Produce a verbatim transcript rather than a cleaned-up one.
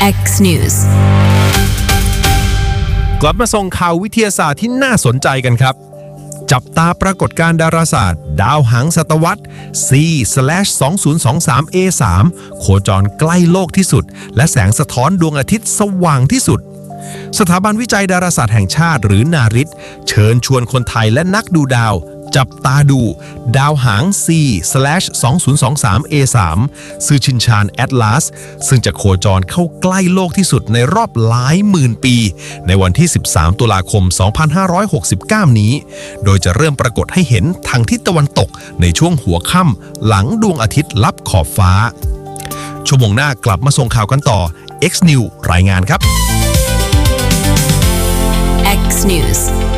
X News กลับมาส่งข่าววิทยาศาสตร์ที่น่าสนใจกันครับจับตาปรากฏการณ์ดาราศาสตร์ดาวหางศตวรรษ ซี สองศูนย์สองสาม เอ สาม โคจรใกล้โลกที่สุดและแสงสะท้อนดวงอาทิตย์สว่างที่สุดสถาบันวิจัยดาราศาสตร์แห่งชาติหรือนาริตเชิญชวนคนไทยและนักดูดาวจับตาดูดาวหาง ซี สองศูนย์สองสาม เอ สาม ซื่อชินชานแอตลาสซึ่งจะโคจรเข้าใกล้โลกที่สุดในรอบหลายหมื่นปีในวันที่ สิบสาม ตุลาคม สองพันห้าร้อยหกสิบเก้า นี้โดยจะเริ่มปรากฏให้เห็นทางทิศตะวันตกในช่วงหัวค่ำหลังดวงอาทิตย์ลับขอบฟ้าชั่วโมงหน้ากลับมาส่งข่าวกันต่อ X News รายงานครับ X News